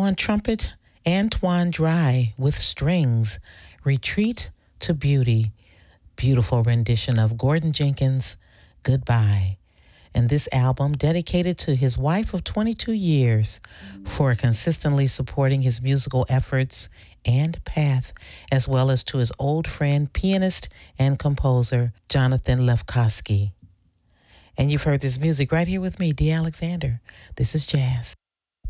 on trumpet, Antoine Dry with strings, Retreat to Beauty, beautiful rendition of Gordon Jenkins' Goodbye. And this album dedicated to his wife of 22 years for consistently supporting his musical efforts and path, as well as to his old friend, pianist and composer, Jonathan Lefkowski. And you've heard this music right here with me, Dee Alexander. This is Jazz.